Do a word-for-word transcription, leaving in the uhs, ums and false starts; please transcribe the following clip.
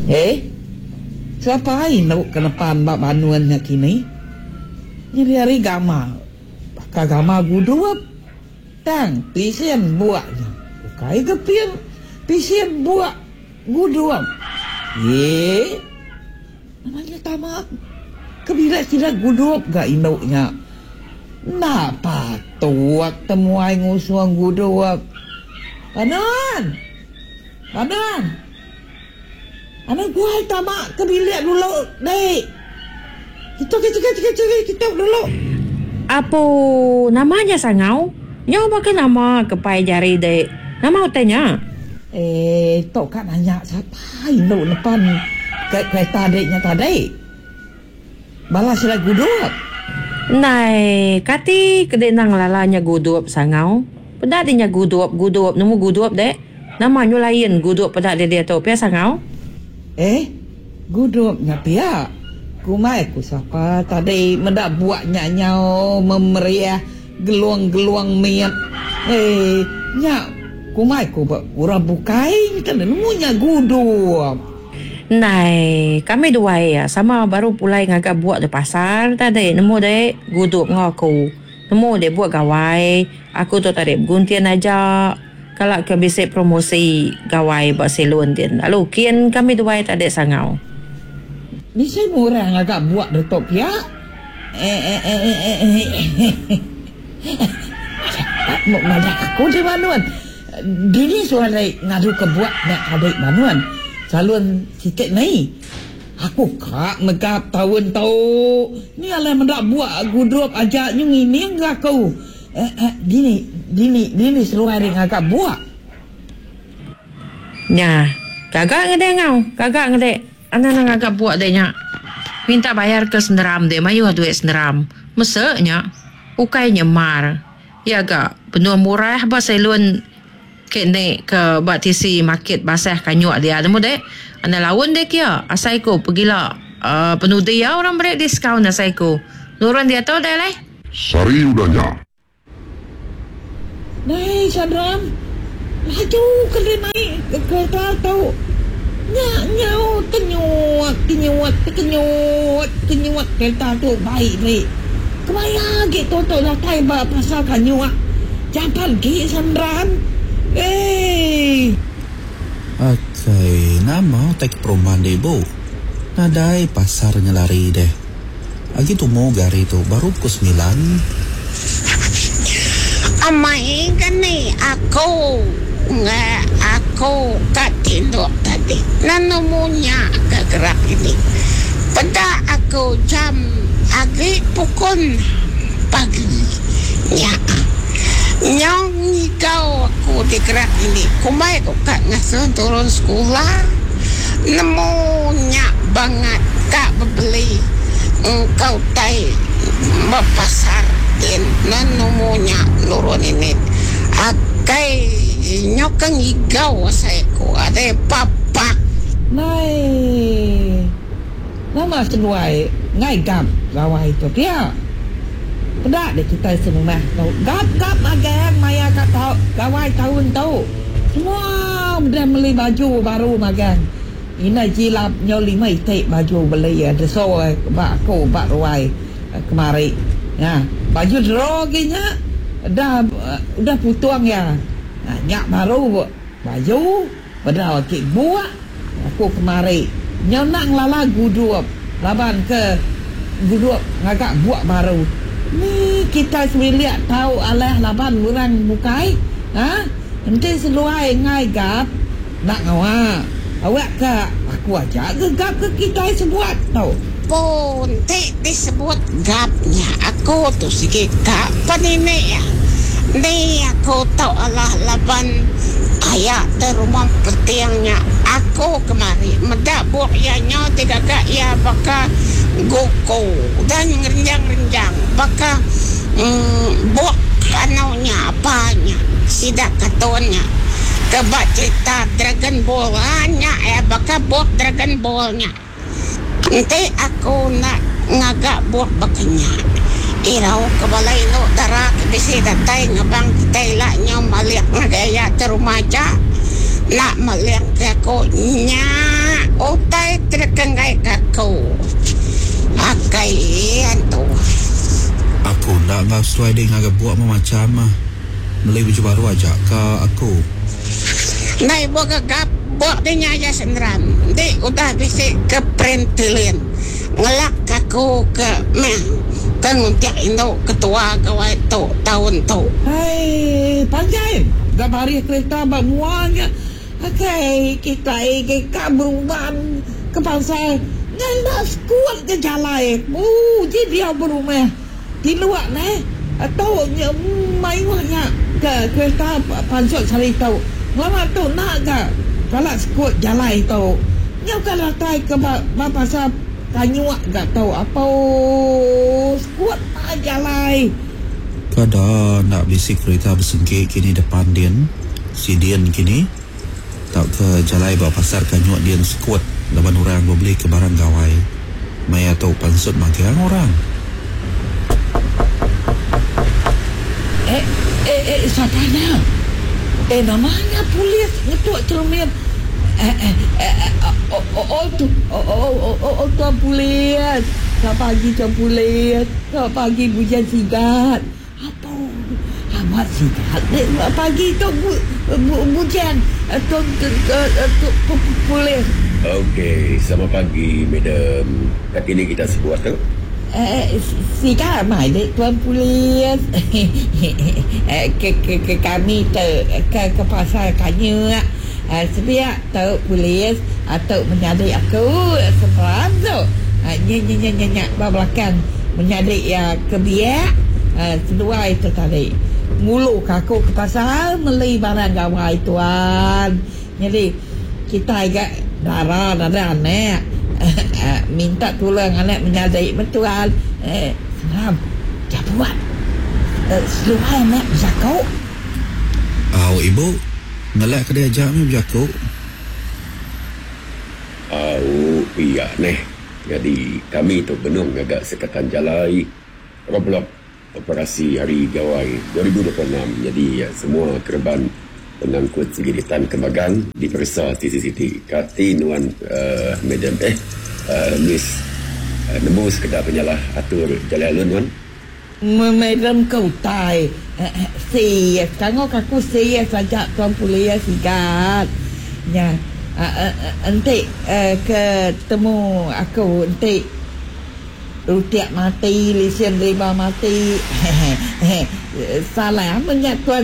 Eh, siapa nak kenapan bak banuannya kini? Nyari hari gama, pakai gama gudup, tang pisian buaknya, bukai kepian pisian buak gudup. Eh, namanya tamak, kebila tidak gudup gak induknya. Napa tuak temuai ngusuang gudup? Anan, anan, anan gua tamak kebila dulu, dek. Kita kita kita kita kita dulu. Apa namanya sangau? Nyaw pakai nama kepai jari dek. Nama utenya? Eh, tok kan nanya siapa induk depan kereta deknya tadi. Balas lagi gudup. Nai, kati kedek nang lalanya gudup sangau. Pedak dia gudup gudup nemu gudup dek. Namanya lain gudup pedak dia dia tu pia sangau. Eh, gudupnya pia. Kumai ku siapa tadi mendak buat nyanyau memeriah geluang-geluang miat. Eh, nyak kumai ku urang bukai kan nemunya gudup. Nai, kami dua ya sama baru pulai ngagak buat di pasar tadi nemu dek gudup ngaku. Nemu dek buat gawai. Aku tu tadi guntian aja. Kalau ke bisik promosi gawai buat salon dia. Lalu kian kami dua tadi sangau. Ni saya murah agak buat detok ya. Eh eh eh eh eh eh. Mau ngada aku di manuan. Dini suara ngadu ke buat nak adik manuan. Salun sikit ni. Aku kak megap tahun tau. Ni ala mendak buat gudup ajak nyung ini enggak kau. Eh eh dini dini dini suara agak buat. Nya, kagak ngedek ngau, kagak ngedek. Anak-anak agak buat deh nyak. Minta bayar ke senderam deh, mayu duit senderam. Mesaknya, ukai nyemar. Ya agak, penuh murah bah salon kene ke buat tisi market basah kanyuk dia. Temu dek, anak lawan dek ya. Asaiku pergilah uh, penuh dia orang beri diskaun asaiku. Nuran dia tahu deh leh. Sari udahnya. Nai sadram. Laju ke naik ke kereta tahu. Nyak nyau kenyuat kenyuat kenyuat kenyuat kereta tu baik baik. Kemaya gitu tu lah tai ba pasal kenyuat. Jangan pergi sandran. Eh. Okay, nama tak perumahan deh bu. Nadai pasarnya lari deh. Agi tu mau gari tu baru pukul sembilan. Amai kan ni aku nggak aku tak tidur tadi. Nanemunya gerak ini. Pada aku jam agi pukul pagi. Ya. Nyong kau aku digerak ini. Kumai kau kak ngasuh turun sekolah. Nemunya banget kak beli. Engkau tai pasar dan nemunya nurun ini. Akai nyokang igau saya ko ada papa. Nai. Nama senuai ngai gam gawai tu dia. Pedak dek kita semua tahu. Gap gap magang maya kat tahu gawai tahun tahu. Semua dah beli baju baru magang. Ini jilap nyoli mai take baju beli ada so bak ko bak ruai kemari. Ya, baju droginya dah dah putuang ya. Nah, nyak baru baju pada waktu buat aku kemari. Nyonak lala gudup laban ke gudup ngagak buat baru. Ni kita semiliak tahu alah laban orang bukai. Ha? Nanti seluai ngai gap nak ngawa. Awak ke aku aja gegap ke kita sebuat tau. Pun te disebut gapnya aku tu sikit gap panine ya. Ni aku tahu alah laban ayah di rumah petiangnya. Aku kemari medak buah ianya tidak gak ya baka goko dan renjang-renjang baka mm, buah kanaunya apanya sidak katonnya kebak cerita Dragon Ball hanya ya baka buah Dragon Ballnya. Nanti aku nak ngagak buah bakanya. Iraw kabalay no dara bisi datay ngabang kitay la nyo maliak ngagaya terumaja la maliak ako nya Utai terkengai kaku. Akaian tu. Aku nak ngau sesuai dengan agak buat macam mah. Beli baju baru aja ke aku. Nai buat gap buat dia nyaya sendram. Di udah bisa ke perintilin. Ngelak aku ke meh. Kenguntiak Indo ketua kawai tu tahun tu. Hai, panjang. Gak hari kereta bamuanya. Okay, kita ingin kabruban ke pasar. Nanda skuat ke jalan. Oh, jadi dia berumah di luar ni. Atau mayuhnya ke kereta pansut sari tahu. Lama tu nak ke kalau skuat jalan itu. Nyau kalau tay ke pasar kanyuak gak tahu apa skuat tak jalan. Kada nak bisi kereta bersengkit kini depan Dian. Si Dian kini tak ke jalai bawa pasar kanyuak Dian sekuat laban orang beli ke barang gawai. Maya tahu pansut magang orang. Eh, eh, eh, siapanya? Eh, namanya polis ngetuk cermin. Eh, eh, eh, oh, oh, oh, tu, oh, oh, oh, oh, oh, tuan polis. Selamat pagi, tuan polis. Selamat pagi, Bujan Sigat. Apa? Amat Sigat. Selamat pagi, tuan bu, bu, Bujan. Tuan, tuan, polis. Okey, selamat pagi, madam. Kat ini kita sebuah tu. Eh, Sigat mai dek tuan polis. Eh, ke, ke, ke kami tu ke, ke pasar kanya. Uh, sebiak tahu polis atau menyadik aku sebelah tu uh, nyanyi nyanyi nyanyi belakang menyadik ya kebiak uh, kedua itu tadi mulu aku ke pasar beli barang gawai tuan. Jadi kita agak darah darah anak uh, uh, minta tolong anak menyadik betulan eh seram jabuat uh, seluar anak bisa kau Oh ibu ngelak kedai jam ni berjaku. Au iya neh. Jadi kami tu benung agak sekatan jalai roblok operasi hari gawai dua ribu dua puluh enam. Jadi ya, semua kerban pengangkut segiritan kemagang diperiksa C C T V. Kati nuan uh, madam eh uh, miss uh, nemu sekedar penyalah atur jalan alun nuan. Madam kau tai uh, serius tengok aku serius saja tuan polis Sigat ya uh, uh, uh, nanti uh, ketemu aku nanti rutiak mati lesen riba mati salah menyat tuan